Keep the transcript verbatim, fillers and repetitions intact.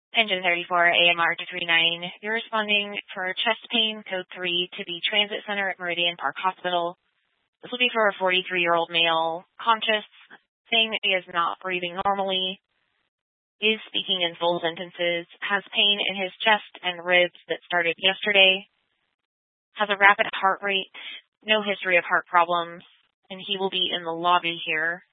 Engine thirty-four, A M R two three nine. You're responding for chest pain, code three, to the Transit Center at Meridian Park Hospital. This will be for a forty-three-year-old male, conscious, saying that he is not breathing normally, is speaking in full sentences, has pain in his chest and ribs that started yesterday, has a rapid heart rate, no history of heart problems, and he will be in the lobby here.